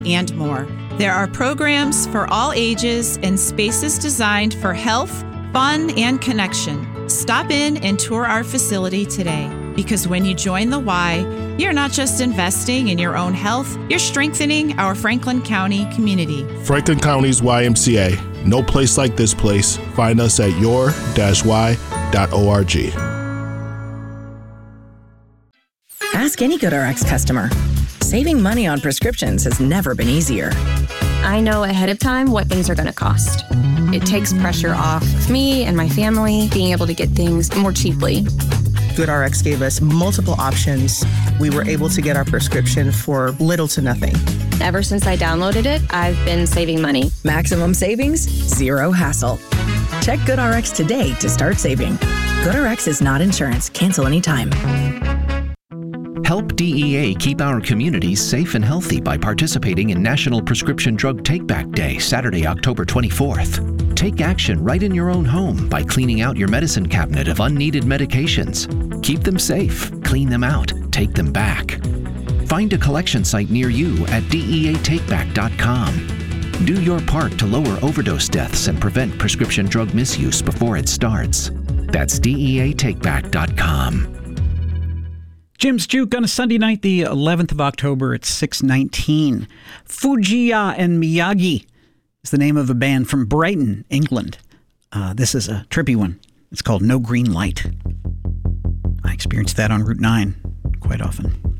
and more. There are programs for all ages and spaces designed for health, fun, and connection. Stop in and tour our facility today, because when you join the Y, you're not just investing in your own health, you're strengthening our Franklin County community. Franklin County's YMCA. No place like this place. Find us at your-y.org. Ask any GoodRx customer. Saving money on prescriptions has never been easier. I know ahead of time what things are going to cost. It takes pressure off me and my family being able to get things more cheaply. GoodRx gave us multiple options. We were able to get our prescription for little to nothing. Ever since I downloaded it, I've been saving money. Maximum savings, zero hassle. Check GoodRx today to start saving. GoodRx is not insurance. Cancel anytime. Help DEA keep our communities safe and healthy by participating in National Prescription Drug Take-Back Day, Saturday, October 24th. Take action right in your own home by cleaning out your medicine cabinet of unneeded medications. Keep them safe, clean them out, take them back. Find a collection site near you at DEATakeback.com. Do your part to lower overdose deaths and prevent prescription drug misuse before it starts. That's DEATakeback.com. Jim's Juke on a Sunday night, the 11th of October at 6:19. Fujiya and Miyagi is the name of a band from Brighton, England. This is a trippy one. It's called No Green Light. I experience that on Route 9 quite often.